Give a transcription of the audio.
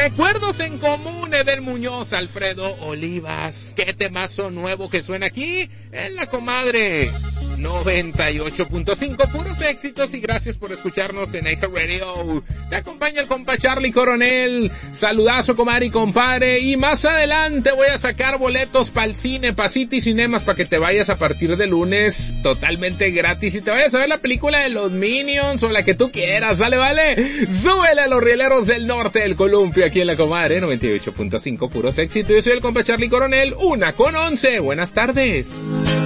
Recuerdos en común, Eder Muñoz, Alfredo Olivas. ¿Qué temazo nuevo que suena aquí en La Comadre? 98.5, puros éxitos, y gracias por escucharnos en Eika Radio. Te acompaña el compa Charlie Coronel. Saludazo, comadre y compadre. Y más adelante voy a sacar boletos para el cine, para City Cinemas, para que te vayas a partir de lunes totalmente gratis y te vayas a ver la película de los Minions o la que tú quieras. Sale, vale. Súbele a los rieleros del norte del columpio aquí en La Comadre. 98.5, puros éxitos. Yo soy el compa Charlie Coronel. 1:11. Buenas tardes.